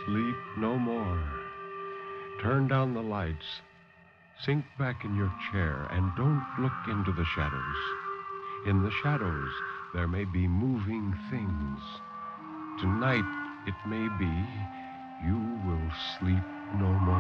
sleep no more. Turn down the lights, sink back in your chair, and don't look into the shadows. In the shadows, there may be moving things. Tonight, it may be, you will sleep no more.